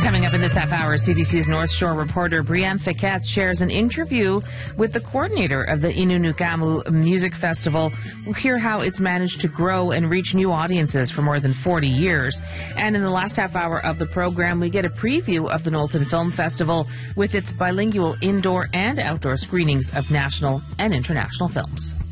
Coming up in this half hour, CBC's North Shore reporter Brianne Fiquette shares an interview with the coordinator of the Inunukamu Music Festival. We'll hear how it's managed to grow and reach new audiences for more than 40 years. And in the last half hour of the program, we get a preview of the Knowlton Film Festival with its bilingual indoor and outdoor screenings of national and international films.